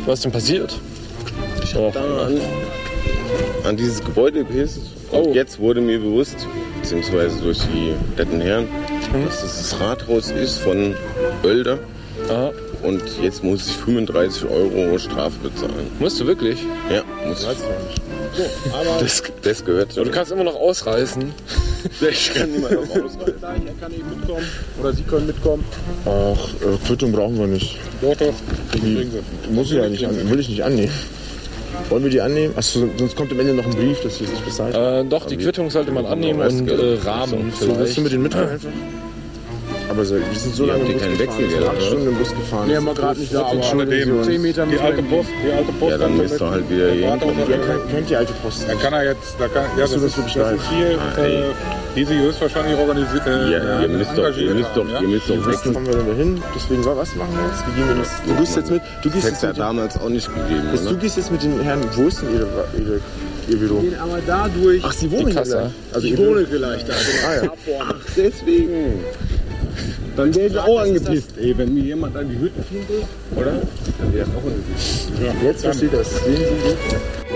Was ist denn passiert? Ich habe dann an dieses Gebäude gepisst. Und jetzt wurde mir bewusst, beziehungsweise durch die netten Herren, dass das Rathaus ist von Oelde. Aha. Und jetzt muss ich 35 € Strafe bezahlen. Musst du wirklich? Ja, muss ich. So, aber Das gehört zu. Du kannst immer noch ausreißen. Ich kann niemand noch ausreißen. er kann nicht mitkommen oder Sie können mitkommen. Ach, Quittung brauchen wir nicht. Doch. Die muss ich ja nicht annehmen. Will ich nicht annehmen. Wollen wir die annehmen? Achso, sonst kommt am Ende noch ein Brief, dass wir es nicht bezahlt. Doch, die Quittung sollte man annehmen und Rahmen So, willst vielleicht. du mit den mitfahren einfach? Aber so, wir sind so lange im Bus keinen gefahren, Wechselgeld, 8 Stunden im Bus gefahren. Nee, haben wir gerade nicht da, aber Entschuldigung. 10 Meter Die alte Post. Ja, dann müsst ihr halt wieder Ja, hinkommen. kennt die alte Post. Dann kann er jetzt, das du das ist wirklich viel, ey. die sie höchstwahrscheinlich organisiert. Ja, ihr müsst doch Wo wechseln. kommen wir denn da hin? Deswegen, was machen wir jetzt? Wie gehen wir jetzt? Du gehst jetzt mit. Du Das gehst hätte jetzt es ja mit. damals auch nicht gegeben, Du oder? gehst jetzt mit den Herren. Wo ist denn ihr Büro? gehen aber da durch. Ach, Sie wohnen hier Kasse. gleich. Also Ich ihr wohne gleich da. Ah, ja. Ach, deswegen. Dann wäre ich auch angepisst, ey, wenn mir jemand an die Hütte findet, oder? Dann wäre es auch angepisst. Jetzt versteht das. Sehen Sie das?